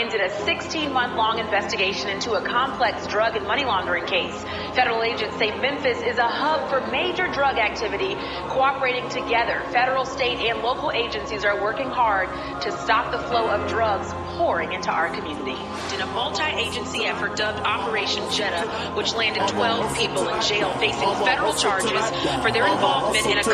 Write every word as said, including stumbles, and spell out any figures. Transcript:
ended a sixteen-month-long investigation into a complex drug and money laundering case. Federal agents say Memphis is a hub for major drug activity. Cooperating together, federal, state, and local agencies are working hard to stop the flow of drugs pouring into our community. In a multi-agency effort dubbed Operation Jetta, which landed twelve people in jail facing federal charges for their involvement in a